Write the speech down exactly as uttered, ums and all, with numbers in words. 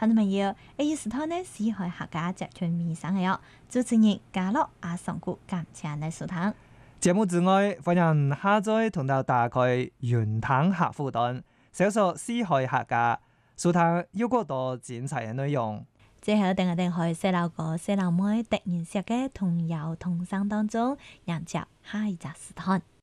聽眾朋友，呢一時段呢，是海客家集團面上嘅哦，主持人嘉樂阿上古感謝你收聽。 節目之外，歡迎下載同到打開雲聽客戶端，搜索四海客家，收聽有更多精彩嘅內容。 最後，等我哋去細路哥、細路妹突然識嘅童謠童聲當中，迎接下一集時段。